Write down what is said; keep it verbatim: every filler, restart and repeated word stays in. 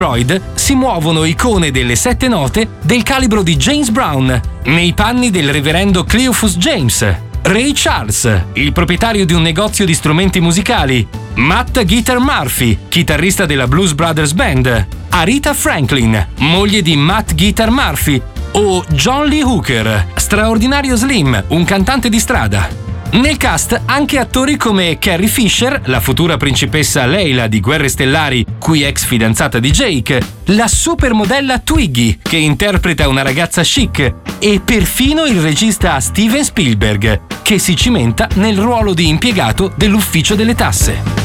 Polaroid si muovono icone delle sette note del calibro di James Brown, nei panni del reverendo Cleophas James, Ray Charles, il proprietario di un negozio di strumenti musicali, Matt Guitar Murphy, chitarrista della Blues Brothers Band, Aretha Franklin, moglie di Matt Guitar Murphy, o John Lee Hooker, straordinario Slim, un cantante di strada. Nel cast anche attori come Carrie Fisher, la futura principessa Leila di Guerre Stellari, cui ex fidanzata di Jake, la supermodella Twiggy, che interpreta una ragazza chic, e perfino il regista Steven Spielberg, che si cimenta nel ruolo di impiegato dell'ufficio delle tasse.